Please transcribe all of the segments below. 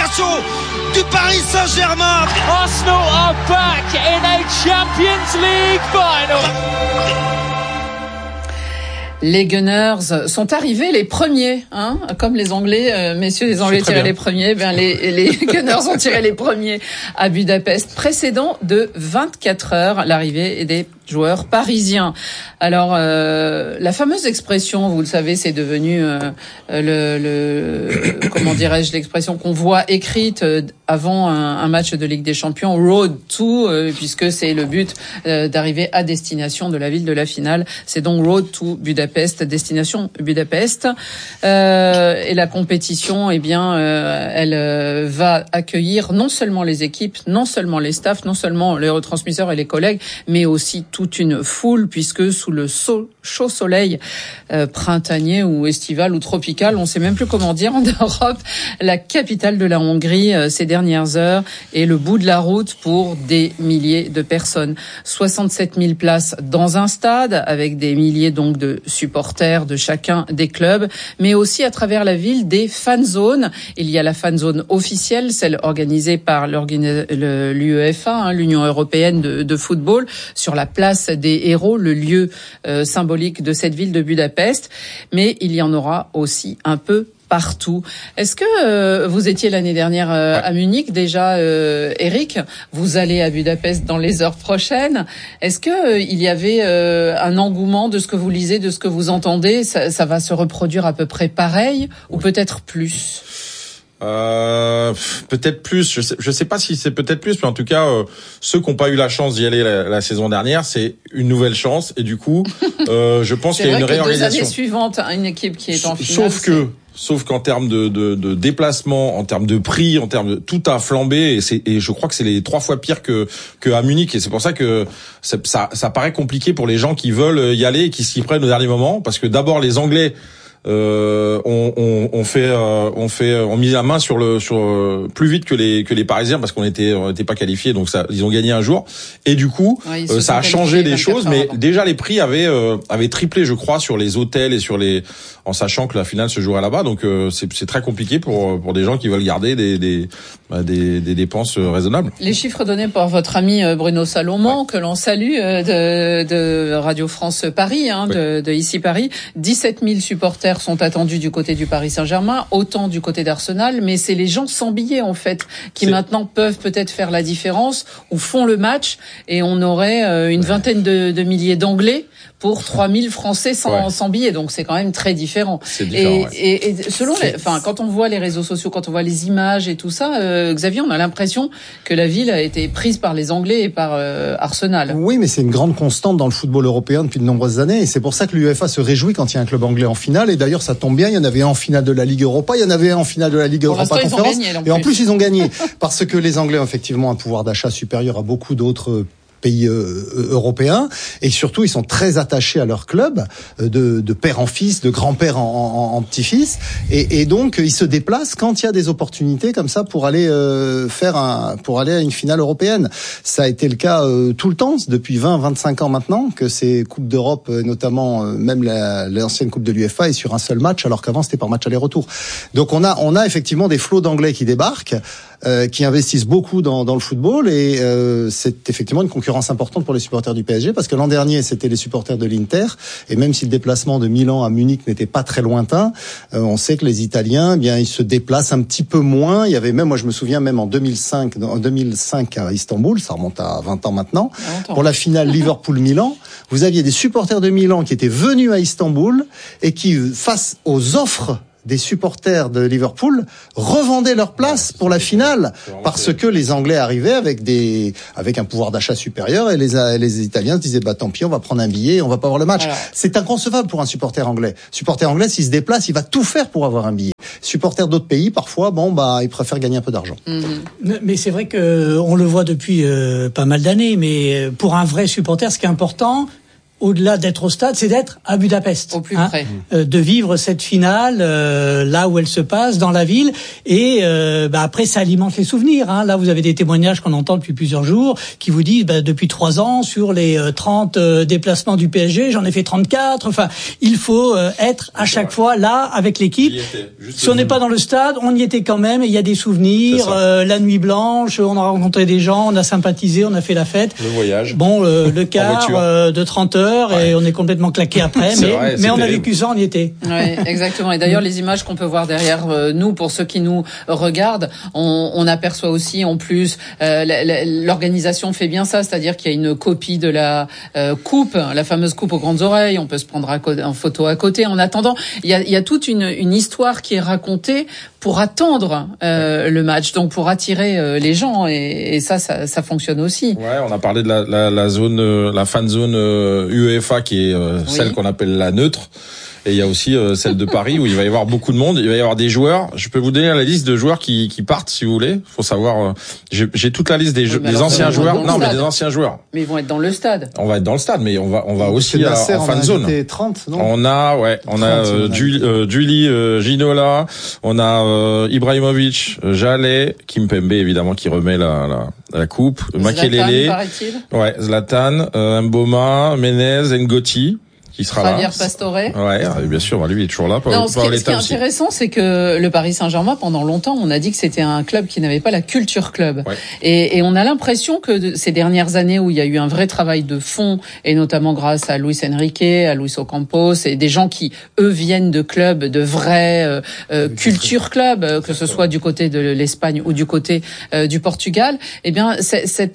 l'assaut du Paris Saint-Germain. Arsenal are back in a Champions League final. Les Gunners sont arrivés les premiers, comme les Anglais, messieurs les Anglais tiraient les premiers, les Gunners ont tiré les premiers à Budapest, précédant de 24 heures l'arrivée des joueurs parisiens. Alors, la fameuse expression, vous le savez, c'est devenu comment dirais-je, l'expression qu'on voit écrite avant un match de Ligue des Champions, Road to, puisque c'est le but d'arriver à destination de la ville de la finale. C'est donc Road to Budapest, destination Budapest. Et la compétition, eh bien, elle va accueillir non seulement les équipes, non seulement les staffs, non seulement les retransmisseurs et les collègues, mais aussi toute une foule, puisque sous le chaud soleil printanier ou estival ou tropical, on sait même plus comment dire en Europe, la capitale de la Hongrie ces dernières heures est le bout de la route pour des milliers de personnes. 67 000 places dans un stade avec des milliers donc de supporters de chacun des clubs, mais aussi à travers la ville des fan zones. Il y a la fan zone officielle, celle organisée par l'UEFA, l'Union européenne de football, sur la place des Héros, le lieu symbolique de cette ville de Budapest, mais il y en aura aussi un peu partout. Est-ce que vous étiez l'année dernière à Munich déjà, Eric? Vous allez à Budapest dans les heures prochaines. Est-ce que il y avait un engouement de ce que vous lisez, de ce que vous entendez? Ça va se reproduire à peu près pareil ou peut-être plus? Peut-être plus. Je sais pas si c'est peut-être plus, mais en tout cas, ceux qui n'ont pas eu la chance d'y aller la saison dernière, c'est une nouvelle chance. Et du coup, je pense qu'il y a une réorganisation. 2 années suivantes, une équipe qui est en finale. Sauf qu'en termes de déplacement, en termes de prix, en termes de tout a flambé et je crois que c'est les 3 fois pire que à Munich, et c'est pour ça que ça paraît compliqué pour les gens qui veulent y aller et qui s'y prennent au dernier moment, parce que d'abord les Anglais ont mis la main sur plus vite que les Parisiens, parce qu'on était pas qualifiés, donc ils ont gagné un jour, et du coup ça a changé les choses, mais déjà les prix avaient triplé, je crois, sur les hôtels et en sachant que la finale se jouerait là-bas, donc c'est très compliqué pour des gens qui veulent garder des dépenses raisonnables. Les chiffres donnés par votre ami Bruno Salomon, que l'on salue, de Radio France Paris, de ici Paris, 17 000 supporters sont attendus du côté du Paris Saint-Germain, autant du côté d'Arsenal, mais c'est les gens sans billets en fait qui maintenant peuvent peut-être faire la différence ou font le match, et on aurait une vingtaine de milliers d'Anglais pour 3000 Français sans billets, donc c'est quand même très différent. C'est différent, et selon quand on voit les réseaux sociaux, quand on voit les images et tout ça, Xavier, on a l'impression que la ville a été prise par les Anglais et par Arsenal. Oui, mais c'est une grande constante dans le football européen depuis de nombreuses années, et c'est pour ça que l'UEFA se réjouit quand il y a un club anglais en finale. Et d'ailleurs, ça tombe bien, il y en avait un en finale de la Ligue Europa, il y en avait un en finale de la Ligue Europa Conférence, et en plus ils ont gagné parce que les Anglais ont effectivement un pouvoir d'achat supérieur à beaucoup d'autres pays européens, et surtout ils sont très attachés à leur club, de père en fils, de grand-père en petit-fils, et donc ils se déplacent quand il y a des opportunités comme ça pour aller pour aller à une finale européenne. Ça a été le cas tout le temps depuis 20-25 ans maintenant, que ces coupes d'Europe, notamment même l'ancienne coupe de l'UEFA, est sur un seul match, alors qu'avant c'était par match aller-retour. Donc on a effectivement des flots d'Anglais qui débarquent, qui investissent beaucoup dans le football, et c'est effectivement une concurrence importante pour les supporters du PSG, parce que l'an dernier c'était les supporters de l'Inter, et même si le déplacement de Milan à Munich n'était pas très lointain, on sait que les Italiens, eh bien ils se déplacent un petit peu moins. Il y avait même, moi je me souviens même en 2005 à Istanbul, ça remonte à 20 ans maintenant, pour la finale Liverpool-Milan, vous aviez des supporters de Milan qui étaient venus à Istanbul et qui, face aux offres des supporters de Liverpool, revendaient leur place pour la finale, parce que les Anglais arrivaient avec un pouvoir d'achat supérieur, et les Italiens se disaient tant pis, on va prendre un billet et on va pas voir le match. C'est inconcevable pour un supporter anglais. Supporter anglais, s'il se déplace, il va tout faire pour avoir un billet. Supporter d'autres pays, parfois, ils préfèrent gagner un peu d'argent. Mais c'est vrai que on le voit depuis pas mal d'années, mais pour un vrai supporter, ce qui est important, au-delà d'être au stade, c'est d'être à Budapest. Au plus près. De vivre cette finale là où elle se passe, dans la ville. Et après, ça alimente les souvenirs. Là, vous avez des témoignages qu'on entend depuis plusieurs jours qui vous disent, depuis 3 ans, sur les 30 déplacements du PSG, j'en ai fait 34. Enfin, il faut être à chaque fois là avec l'équipe. Si on n'est pas dans le stade, on y était quand même. Et il y a des souvenirs. La nuit blanche, on a rencontré des gens, on a sympathisé, on a fait la fête. Le voyage. Bon, le quart de 30 heures. Et on est complètement claqué après, mais on a vécu ça, on y était. Oui, exactement. Et d'ailleurs, les images qu'on peut voir derrière nous, pour ceux qui nous regardent, on aperçoit aussi, en plus, l'organisation fait bien ça, c'est-à-dire qu'il y a une copie de la coupe, la fameuse coupe aux grandes oreilles. On peut se prendre en photo à côté. En attendant, il y a toute une histoire qui est racontée pour attendre le match, donc pour attirer les gens, et ça fonctionne aussi. Ouais, on a parlé de la zone, la fan zone UEFA qui est celle qu'on appelle la neutre. Et il y a aussi celle de Paris où il va y avoir beaucoup de monde. Il va y avoir des joueurs. Je peux vous donner la liste de joueurs qui partent si vous voulez. Faut savoir. J'ai toute la liste des anciens joueurs. Non, mais des anciens joueurs. Mais ils vont être dans le stade. On va être dans le stade, mais on va aussi en fan zone. 30, non on a Julie Ginola. On a Ibrahimovic, Jallet, Kimpembe évidemment qui remet la coupe. Makelele. Ouais, Zlatan, Mboma, Menez, Ngoti. Qui sera Javier là. Pastore. Ouais, bien sûr, lui il est toujours là. Ce qui est intéressant, c'est que le Paris Saint-Germain, pendant longtemps, on a dit que c'était un club qui n'avait pas la culture club. Ouais. Et on a l'impression que ces dernières années où il y a eu un vrai travail de fond, et notamment grâce à Luis Enrique, à Luis Ocampos, et des gens qui, eux, viennent de clubs, de vrais culture club, que ce soit du côté de l'Espagne ou du côté du Portugal, eh bien, cette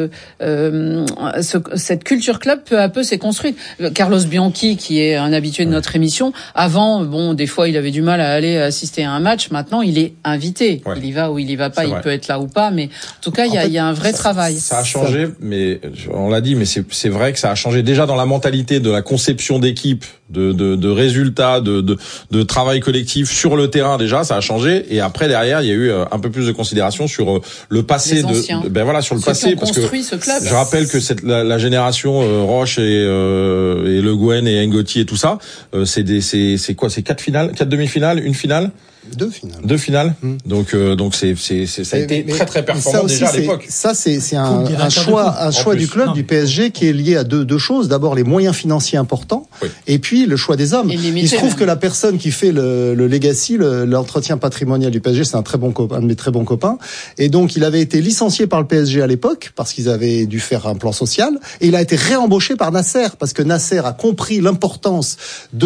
culture club, peu à peu, s'est construite. Carlos Bianchi, qui est un habitué de notre émission. Avant, des fois, il avait du mal à aller assister à un match. Maintenant, il est invité. Ouais. Il y va ou il y va pas. Il peut être là ou pas. Mais en tout cas, il y a un vrai travail. Ça a changé, mais on l'a dit, mais c'est vrai que ça a changé déjà dans la mentalité de la conception d'équipe, de résultats, de travail collectif sur le terrain. Déjà, ça a changé. Et après, derrière, il y a eu un peu plus de considération sur le passé sur le passé, parce que ce club. Je rappelle que la génération Roche et Le Guen et Ngoti et tout ça, c'est quoi, c'est 4 demi-finales, une finale? 2 finales. Donc ça a été très très performant déjà à l'époque. Ça c'est un choix du club, du PSG, qui est lié à deux choses. D'abord les moyens financiers importants, et puis le choix des hommes. Il se trouve que la personne qui fait le legacy, l'entretien patrimonial du PSG, c'est un de mes très bons copains. Et donc il avait été licencié par le PSG à l'époque parce qu'ils avaient dû faire un plan social, et il a été réembauché par Nasser parce que Nasser a compris l'importance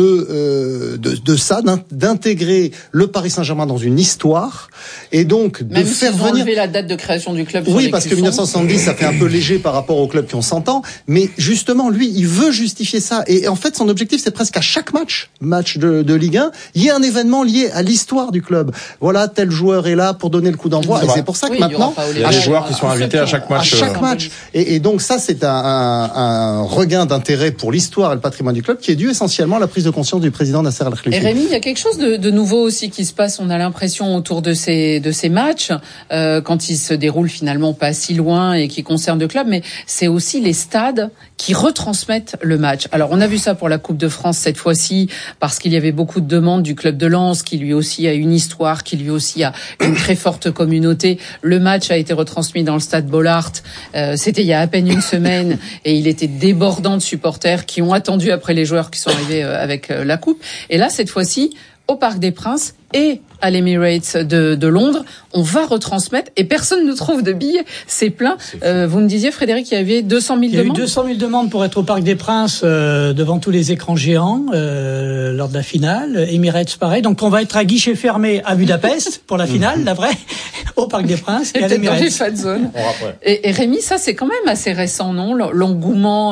de ça, d'intégrer le Paris Saint-Germain dans une histoire, et donc de faire venir la date de création du club. Oui, parce que 1970 ça fait un peu léger par rapport au club qui ont 100 ans, mais justement lui il veut justifier ça, et en fait son objectif c'est presque à chaque match de Ligue 1, il y a un événement lié à l'histoire du club. Voilà, tel joueur est là pour donner le coup d'envoi, et c'est pour ça que maintenant il y a des joueurs qui sont invités à chaque match. Et donc ça c'est un regain d'intérêt pour l'histoire et le patrimoine du club qui est dû essentiellement à la prise de conscience du président Nasser Al-Khelaifi. Et Rémi, il y a quelque chose de nouveau aussi qui se passe, on a l'impression, autour de ces matchs, quand ils se déroulent finalement pas si loin et qui concernent le club, mais c'est aussi les stades qui retransmettent le match. Alors on a vu ça pour la Coupe de France cette fois-ci, parce qu'il y avait beaucoup de demandes du club de Lens, qui lui aussi a une histoire, qui lui aussi a une très forte communauté. Le match a été retransmis dans le stade Bollaert, c'était il y a à peine une semaine, et il était débordant de supporters qui ont attendu après les joueurs qui sont arrivés avec la coupe. Et là, cette fois-ci, au Parc des Princes et à l'Emirates de Londres, on va retransmettre, et personne ne trouve de billets. C'est plein. Vous me disiez, Frédéric, il y avait 200 000 demandes. Il y a eu 200 000 demandes pour être au Parc des Princes, devant tous les écrans géants, lors de la finale. Emirates, pareil. Donc, on va être à guichet fermé à Budapest pour la finale, la vraie, au Parc des Princes et à l'Emirates. Dans les fan zones. Et Rémi, ça, c'est quand même assez récent, non? L'engouement,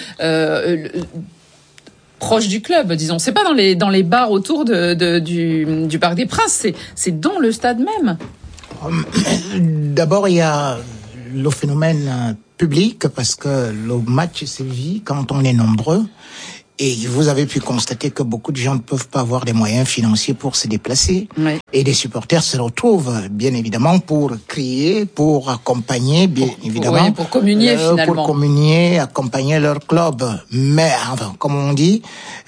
proche du club, disons. C'est pas dans les bars autour du Parc des Princes, c'est dans le stade même. D'abord, il y a le phénomène public, parce que le match se vit quand on est nombreux. Et vous avez pu constater que beaucoup de gens ne peuvent pas avoir les moyens financiers pour se déplacer. Oui. Et les supporters se retrouvent, bien évidemment, pour crier, pour accompagner, bien évidemment. Oui, pour communier, finalement. Pour communier, accompagner leur club. Mais, enfin, comme on dit,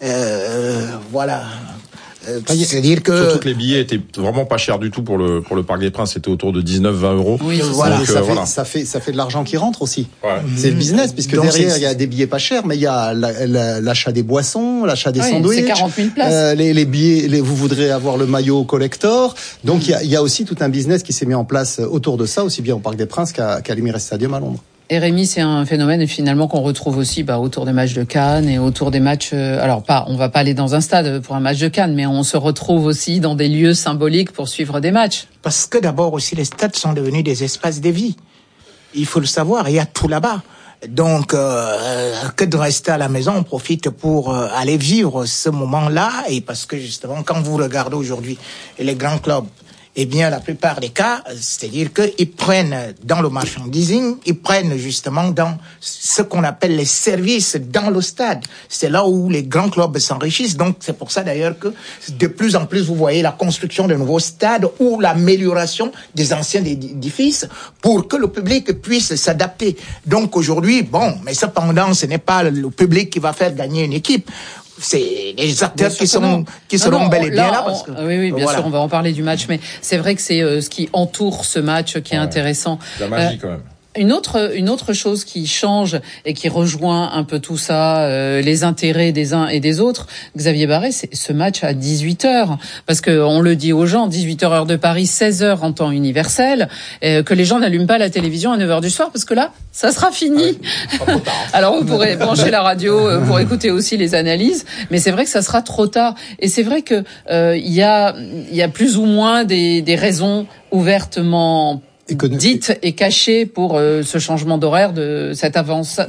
voilà. C'est-à-dire que surtout que les billets étaient vraiment pas chers du tout pour le Parc des Princes, c'était autour de 19-20 euros. Oui, voilà. Donc, ça fait de l'argent qui rentre aussi. Ouais. C'est le business, puisque donc derrière il y a des billets pas chers, mais il y a l'achat des boissons, l'achat des sandwichs. C'est 40 000 places. Les billets, vous voudrez avoir le maillot collector. Donc il y a aussi tout un business qui s'est mis en place autour de ça, aussi bien au Parc des Princes qu'à l'Emirates Stadium à Londres. Et Rémi, c'est un phénomène finalement qu'on retrouve aussi autour des matchs de Cannes et autour des matchs. On va pas aller dans un stade pour un match de Cannes, mais on se retrouve aussi dans des lieux symboliques pour suivre des matchs. Parce que d'abord aussi les stades sont devenus des espaces de vie. Il faut le savoir, il y a tout là-bas. Donc, que de rester à la maison, on profite pour aller vivre ce moment-là. Et parce que justement, quand vous regardez aujourd'hui les grands clubs, eh bien, la plupart des cas, c'est-à-dire qu'ils prennent dans le merchandising, ils prennent justement dans ce qu'on appelle les services dans le stade. C'est là où les grands clubs s'enrichissent. Donc, c'est pour ça d'ailleurs que de plus en plus, vous voyez la construction de nouveaux stades ou l'amélioration des anciens édifices pour que le public puisse s'adapter. Donc, aujourd'hui, mais cependant, ce n'est pas le public qui va faire gagner une équipe. C'est les acteurs qui seront bel et bien là. Parce que, oui, bien sûr, on va en parler du match, mais c'est vrai que c'est ce qui entoure ce match qui est intéressant. La magie quand même. Une autre chose qui change et qui rejoint un peu tout ça, les intérêts des uns et des autres, Xavier Barré, c'est ce match à 18h. Parce que on le dit aux gens, 18h heure de Paris, 16h en temps universel, que les gens n'allument pas la télévision à 9h du soir parce que là, ça sera fini. Alors vous pourrez brancher la radio pour écouter aussi les analyses, mais c'est vrai que ça sera trop tard. Et c'est vrai que il y a plus ou moins des raisons ouvertement dites et cachées pour ce changement d'horaire de cette avancée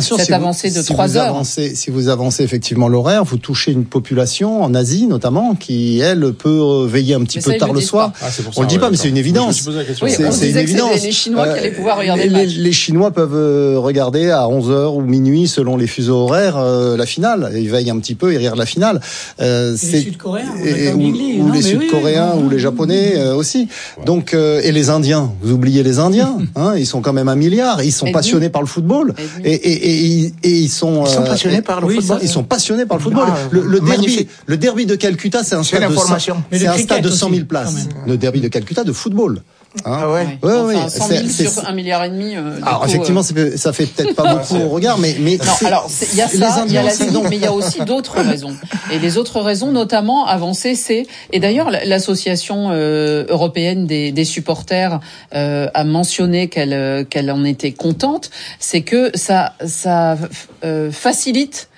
de 3 heures. Si vous avancez effectivement l'horaire, vous touchez une population en Asie notamment qui elle peut veiller un petit peu tard le soir. On le dit pas, mais c'est une évidence. Oui, c'est une évidence. C'est les Chinois qui allaient pouvoir regarder le match. Les Chinois peuvent regarder à 11h ou minuit selon les fuseaux horaires la finale. Ils veillent un petit peu et regardent la finale. Les Sud-Coréens ou les Sud-Coréens ou les Japonais aussi. Donc et les Indiens. Vous oubliez les Indiens, ils sont quand même 1 milliard, ils sont passionnés par le football et ils sont passionnés par le football. Ils sont passionnés par le football. Le derby de Calcutta, c'est un stade de 100 000 places. Le derby de Calcutta de football. Ouais. 100 000 sur 1,5 milliard. Alors effectivement, ça fait peut-être pas beaucoup au regard, mais non. Alors il y a ça, il y a l'Asie, mais il y a aussi d'autres raisons. Et les autres raisons, notamment avancées, et d'ailleurs l'association européenne des supporters a mentionné qu'elle en était contente, c'est que ça facilite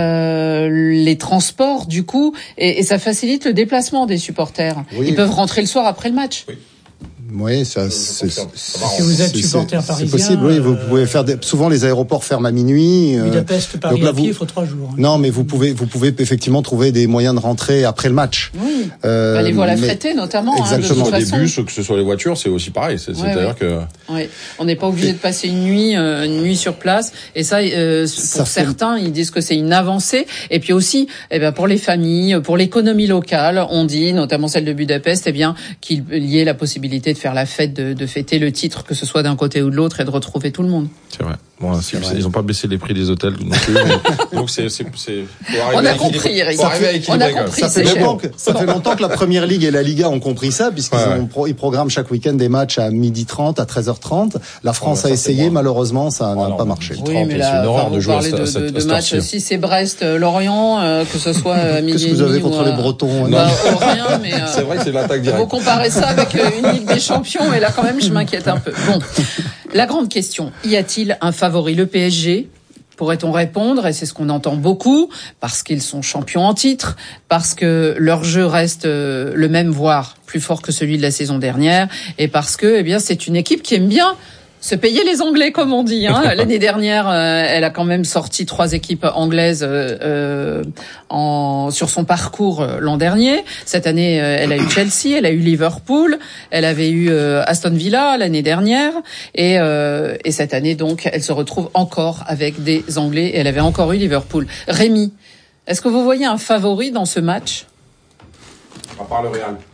les transports du coup et ça facilite le déplacement des supporters. Oui. Ils peuvent rentrer le soir après le match. Oui, si vous êtes supporter parisien, c'est possible. Oui, vous pouvez faire souvent les aéroports ferment à minuit. Budapest, Paris à pied, il faut 3 jours. Non, mais vous pouvez effectivement trouver des moyens de rentrer après le match. Oui. Les voies affrétées notamment. Exactement. De toute façon. Des bus, que ce soit les voitures, c'est aussi pareil. C'est-à-dire que. Oui. On n'est pas obligé de passer une nuit sur place. Et ça, pour certains, ils disent que c'est une avancée. Et puis aussi, pour les familles, pour l'économie locale, on dit, notamment celle de Budapest, qu'il y ait la possibilité de faire la fête, de fêter le titre, que ce soit d'un côté ou de l'autre, et de retrouver tout le monde. C'est vrai. Bon, ils n'ont pas baissé les prix des hôtels non plus. Donc on a compris, Eric. On a compris. Ça fait longtemps que la Première Ligue et la Liga ont compris ça, puisqu'ils programment chaque week-end des matchs à 12h30, à 13h30. La France a essayé, malheureusement, ça n'a pas marché. Oui, mais là, vous parlez de matchs. Si c'est Brest-Lorient, que ce soit à midi. Qu'est-ce que vous avez contre les Bretons? Rien, mais. C'est vrai que c'est l'attaque directe. Vous comparez ça avec une Ligue des Champions, et là, quand même, je m'inquiète un peu. Bon. La grande question, y a-t-il un favori? Le PSG, pourrait-on répondre, et c'est ce qu'on entend beaucoup, parce qu'ils sont champions en titre, parce que leur jeu reste le même, voire plus fort que celui de la saison dernière, et parce que, c'est une équipe qui aime bien se payer les Anglais, comme on dit. L'année dernière, elle a quand même sorti 3 équipes anglaises sur son parcours l'an dernier. Cette année, elle a eu Chelsea, elle a eu Liverpool, elle avait eu Aston Villa l'année dernière, et cette année, donc, elle se retrouve encore avec des Anglais, et elle avait encore eu Liverpool. Rémi, Est-ce que vous voyez un favori dans ce match ? À part le Real.